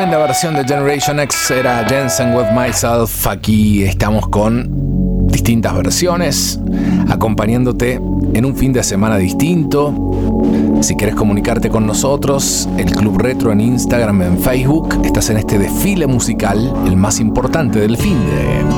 Tremenda versión de Generation X era Jensen with Myself. Aquí estamos con distintas versiones, acompañándote en un fin de semana distinto. Si quieres comunicarte con nosotros, el Club Retro en Instagram, en Facebook, estás en este desfile musical, el más importante del fin de...